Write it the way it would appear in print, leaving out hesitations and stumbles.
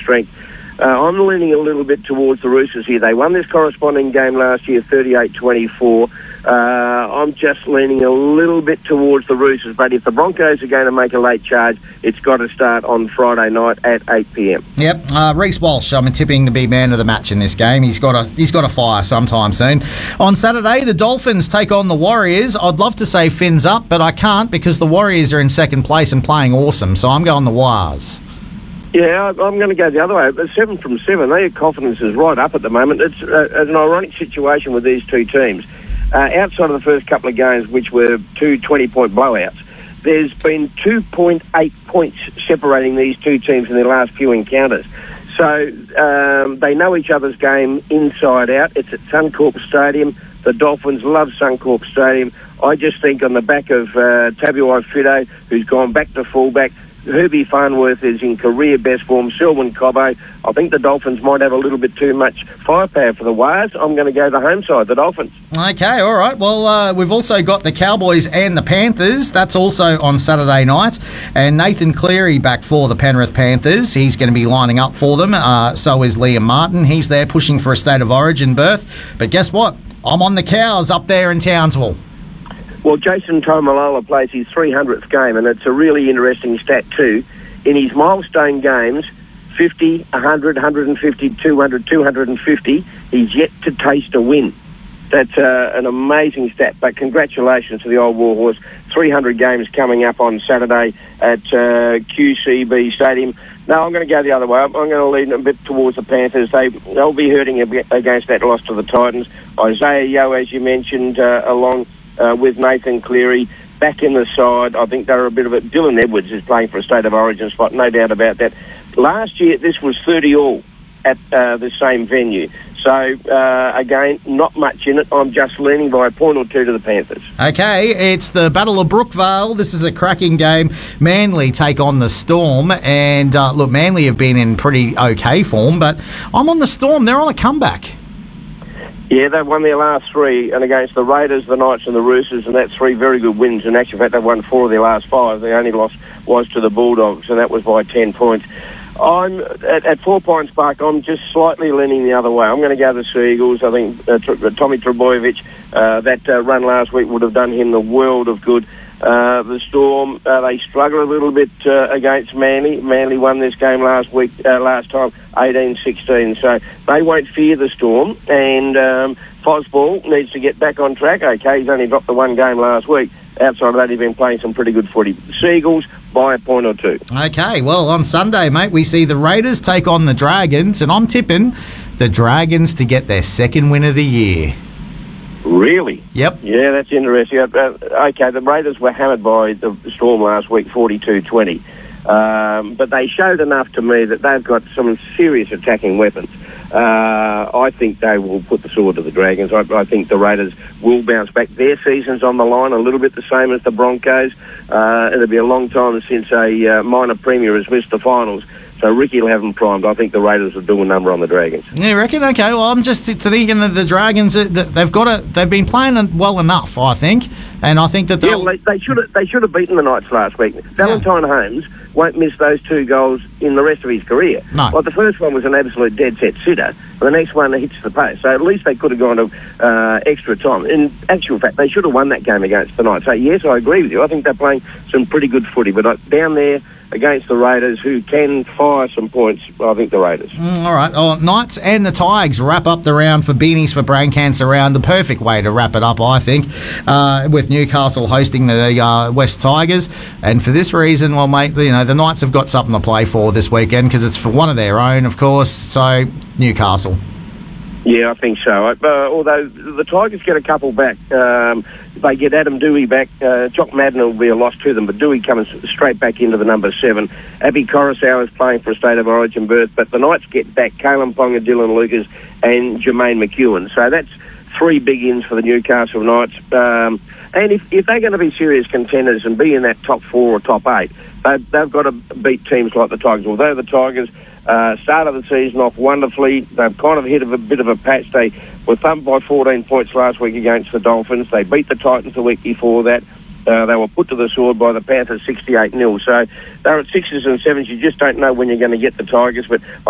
strength. I'm leaning a little bit towards the Roosters here. They won this corresponding game last year, 38-24. I'm just leaning a little bit towards the Roosters, but if the Broncos are going to make a late charge, it's got to start on Friday night at 8 p.m. Yep, Reece Walsh, I'm tipping to be man of the match in this game. He's got a fire sometime soon. On Saturday, the Dolphins take on the Warriors. I'd love to say fins up, but I can't because the Warriors are in second place and playing awesome, so I'm going the Wars. Yeah, I'm going to go the other way. But 7 from 7, their confidence is right up at the moment. It's an ironic situation with these two teams. Outside of the first couple of games, which were two 20-point blowouts, there's been 2.8 points separating these two teams in their last few encounters. So they know each other's game inside out. It's at Suncorp Stadium. The Dolphins love Suncorp Stadium. I just think on the back of Tabuai Fido, who's gone back to fullback, Herbie Farnworth is in career best form, Selwyn Cobbo. I think the Dolphins might have a little bit too much firepower for the Wars. I'm going to go the home side, the Dolphins. Okay, all right. Well, we've also got the Cowboys and the Panthers. That's also on Saturday night. And Nathan Cleary back for the Penrith Panthers. He's going to be lining up for them. So is Liam Martin. He's there pushing for a State of Origin berth. But guess what? I'm on the Cows up there in Townsville. Well, Jason Tomalola plays his 300th game, and it's a really interesting stat too. In his milestone games, 50, 100, 150, 200, 250, he's yet to taste a win. That's an amazing stat, but congratulations to the old Warhorse. 300 games coming up on Saturday at QCB Stadium. No, I'm going to go the other way. I'm going to lean a bit towards the Panthers. They'll be hurting against that loss to the Titans. Isaiah Yeo, as you mentioned, along with Nathan Cleary back in the side. I think they're a bit of it. Dylan Edwards is playing for a State of Origin spot, no doubt about that. Last year, this was 30-all at the same venue. So, again, not much in it. I'm just leaning by a point or two to the Panthers. Okay, it's the Battle of Brookvale. This is a cracking game. Manly take on the Storm. And, look, Manly have been in pretty okay form, but I'm on the Storm. They're on a comeback. Yeah, they've won their last three, and against the Raiders, the Knights and the Roosters, and that's three very good wins. In actual fact, they've won 4 of their last 5. The only loss was to the Bulldogs, and that was by 10 points. I'm at 4 Pines Park. I'm just slightly leaning the other way. I'm going to go the Sea Eagles. I think Tommy Trbojevic, that run last week would have done him the world of good. The Storm, they struggled a little bit against Manly. Manly won this game last time, 18-16. So they won't fear the Storm. And Fosball needs to get back on track. Okay, he's only dropped the one game last week. Outside of that, he's been playing some pretty good footy. The Seagulls by a point or two. Okay, well, on Sunday, mate, we see the Raiders take on the Dragons, and I'm tipping the Dragons to get their second win of the year. Really? Yep. Yeah, that's interesting. Okay, the Raiders were hammered by the Storm last week, 42-20. But they showed enough to me that they've got some serious attacking weapons. I think they will put the sword to the Dragons. I think the Raiders will bounce back. Their season's on the line, a little bit the same as the Broncos. It'll be a long time since a minor premier has missed the finals. So Ricky will have them primed. I think the Raiders will do a number on the Dragons. You reckon? Okay, well, I'm just thinking that the Dragons, they've been playing well enough, I think. And I think that they should have beaten the Knights last week. Valentine Holmes won't miss those 2 goals in the rest of his career. No. Like the first one was an absolute dead set sitter, and the next one hits the post. So at least they could have gone to extra time. In actual fact, they should have won that game against the Knights. So yes, I agree with you. I think they're playing some pretty good footy, but down there against the Raiders, who can fire some points, I think the Raiders. All right. Oh, Knights and the Tigers wrap up the round for Beanies for Brain Cancer round. The perfect way to wrap it up, I think, with Newcastle hosting the West Tigers. And for this reason, well, mate, the Knights have got something to play for this weekend because it's for one of their own, of course. So, Newcastle. Yeah, I think so. Although the Tigers get a couple back. They get Adam Dewey back. Jock Madden will be a loss to them, but Dewey comes straight back into the number 7. Abby Coruscant is playing for a State of Origin berth, but the Knights get back Kalen Ponga, Dylan Lucas and Jermaine McEwen. So that's 3 big ins for the Newcastle Knights. And if they're going to be serious contenders and be in that top 4 or top 8, they've got to beat teams like the Tigers. Although the Tigers started the season off wonderfully, they've kind of hit a bit of a patch. They were thumped by 14 points last week against the Dolphins. They beat the Titans the week before that. They were put to the sword by the Panthers 68-0. So they're at 6s and 7s. You just don't know when you're going to get the Tigers, but